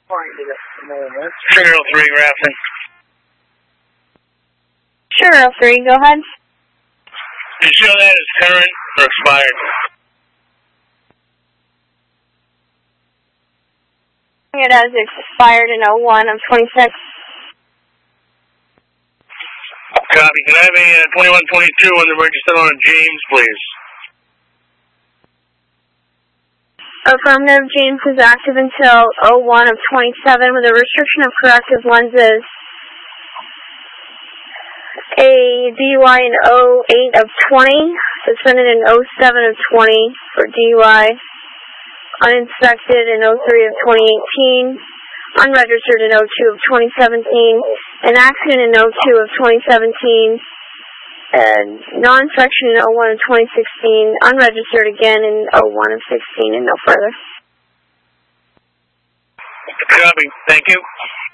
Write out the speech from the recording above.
Serial 3, Grafton. Sure, 03, go ahead. You show that as current or expired? It has expired in 01 of 26. Copy. Can I have a 2122 on the register on James, please? Affirmative, James is active until 01 of 27 with a restriction of corrective lenses. A DUI in 08 of 20, suspended in 07 of 20 for DUI, uninspected in 03 of 2018, unregistered in 02 of 2017, an accident in 02 of 2017, non-inspection in 01 of 2016, unregistered again in 01 of 16, and no further. Copy. Thank you.